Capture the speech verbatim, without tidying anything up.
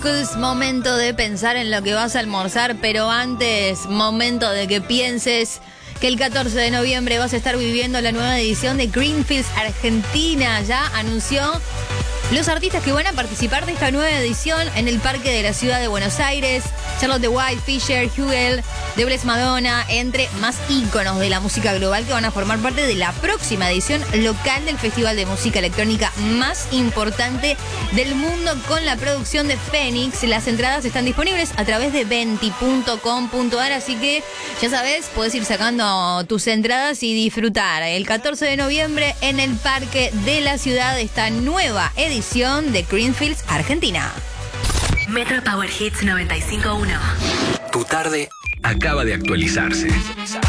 Momento de pensar en lo que vas a almorzar, pero antes, momento de que pienses que el catorce de noviembre vas a estar viviendo la nueva edición de Greenfields Argentina. Ya anunció los artistas que van a participar de esta nueva edición en el Parque de la Ciudad de Buenos Aires. Charlotte de White, Fisher, Hugel, The Bless Madonna, entre más íconos de la música global que van a formar parte de la próxima edición local del Festival de Música Electrónica más importante del mundo, con la producción de Phoenix. Las entradas están disponibles a través de venti punto com punto ar, así que ya sabes, puedes ir sacando tus entradas y disfrutar el catorce de noviembre en el Parque de la Ciudad de esta nueva edición de Greenfields Argentina. Metro Power Hits noventa y cinco punto uno. Tu tarde acaba de actualizarse.